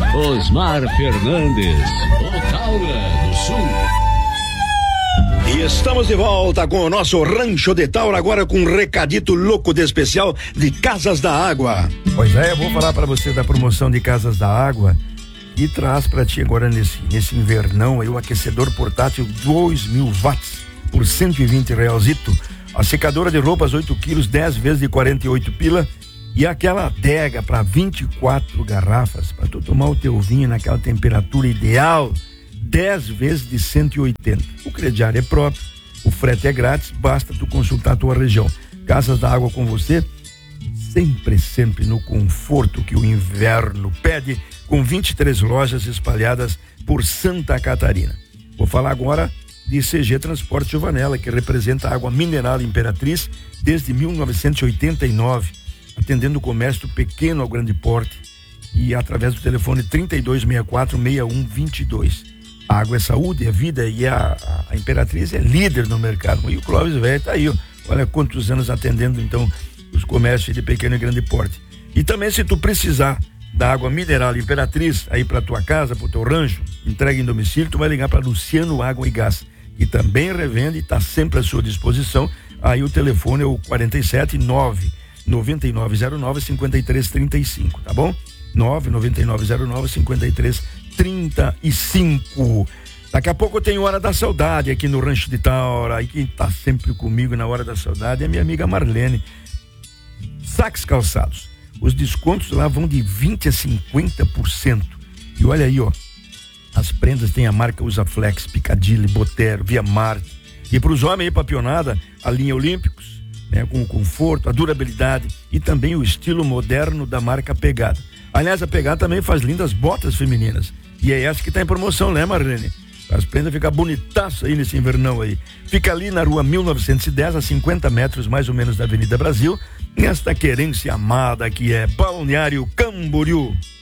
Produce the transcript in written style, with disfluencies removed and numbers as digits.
Osmar Fernandes, o Taura do Sul. E estamos de volta com o nosso Rancho de Taura, agora com um recadito louco de especial de Casas da Água. Pois é, eu vou falar para você da promoção de Casas da Água e traz para ti agora nesse invernão aí o aquecedor portátil 2.000 watts por R$120. A secadora de roupas 8 quilos, 10 vezes de 48 pila. E aquela adega para 24 garrafas, para tu tomar o teu vinho naquela temperatura ideal, 10 vezes de 180. O crediário é próprio, o frete é grátis, basta tu consultar a tua região. Casas da Água com você, sempre no conforto que o inverno pede, com 23 lojas espalhadas por Santa Catarina. Vou falar agora de CG Transporte Giovanella, que representa a água mineral Imperatriz desde 1989. Atendendo o comércio pequeno ao grande porte e através do telefone 3264-6122. A água é saúde, é vida e a Imperatriz é líder no mercado. E o Clóvis Velho tá aí, ó. Olha quantos anos atendendo então os comércios de pequeno e grande porte. E também, se tu precisar da água mineral Imperatriz aí para tua casa, pro teu rancho, entrega em domicílio, tu vai ligar para Luciano Água e Gás, que também revende e está sempre à sua disposição. Aí o telefone é o 479-9909-5335, tá bom? 99909-5335. Daqui a pouco eu tenho Hora da Saudade aqui no Rancho de Taura, e quem tá sempre comigo na Hora da Saudade é minha amiga Marlene. Saques Calçados, os descontos lá vão de 20% a 50%. E olha aí, ó, as prendas tem a marca Usaflex, Piccadilly, Botero, Via Marte. E para os homens aí, papionada, a linha Olímpicos, né, com o conforto, a durabilidade e também o estilo moderno da marca Pegada. Aliás, a Pegada também faz lindas botas femininas. E é essa que tá em promoção, né, Marlene? As prendas ficam bonitaço aí nesse invernão aí. Fica ali na rua 1910, a 50 metros mais ou menos da Avenida Brasil, nesta querência amada que é Balneário Camboriú.